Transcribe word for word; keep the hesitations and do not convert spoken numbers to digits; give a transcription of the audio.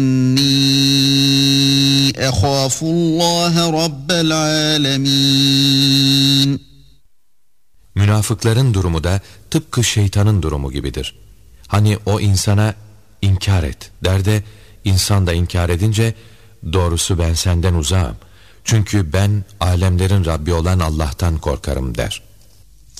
Ehâfullâhe rabbel âlemîn. Münafıkların durumu da tıpkı şeytanın durumu gibidir. Hani o insana inkar et der de insan da inkar edince doğrusu ben senden uzağım. Çünkü ben alemlerin Rabbi olan Allah'tan korkarım der.